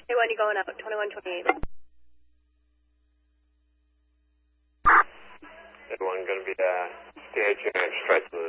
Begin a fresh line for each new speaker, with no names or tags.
K1, you going out, 2128.
K1 going to be stationary straight to the